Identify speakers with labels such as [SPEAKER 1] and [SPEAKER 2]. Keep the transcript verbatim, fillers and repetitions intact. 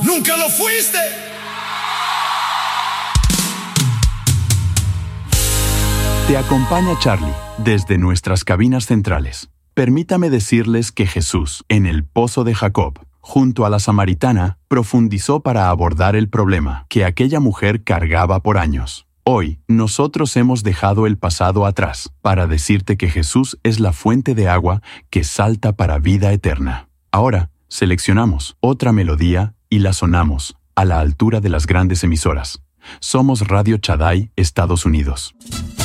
[SPEAKER 1] Nunca lo fuiste.
[SPEAKER 2] Te acompaña Charlie desde nuestras cabinas centrales. Permítame decirles que Jesús, en el pozo de Jacob, junto a la samaritana, profundizó para abordar el problema que aquella mujer cargaba por años. Hoy, nosotros hemos dejado el pasado atrás para decirte que Jesús es la fuente de agua que salta para vida eterna. Ahora, seleccionamos otra melodía y la sonamos a la altura de las grandes emisoras. Somos Radio Shaddai, Estados Unidos.